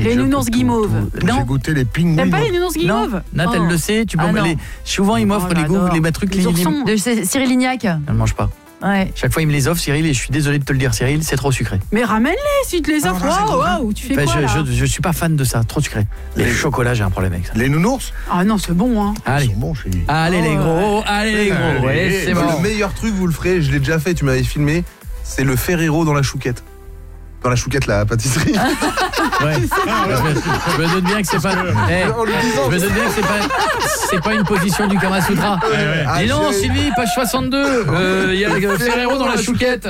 Les nounours guimauves. J'ai goûté les pingouins. T'aimes pas les nounours guimauves? Nat, elle le sait. Souvent, il m'offre les trucs. Les oursons. De Cyril Lignac. Elle ne mange pas. Ouais. Chaque fois, il me les offre, Cyril, et je suis désolé de te le dire, Cyril, c'est trop sucré. Mais ramène-les si tu les offres. Waouh, tu fais quoi là? Je suis pas fan de ça, trop sucré. Les chocolats, j'ai un problème avec ça. Les nounours? Ah non, c'est bon, hein. Allez, Ils sont bons, chérie. allez les gros, allez les gros. Ouais, c'est bon. Le meilleur truc, vous le ferez, je l'ai déjà fait, tu m'avais filmé, c'est le Ferrero dans la chouquette. Dans la chouquette, la pâtisserie. Ouais. Je me doute bien que c'est pas. En le disant, Je me doute bien que c'est pas une position du Kama Sutra. Ah, Dis non, chérie. Sylvie, page 62. Il y a le Ferrero dans la chouquette.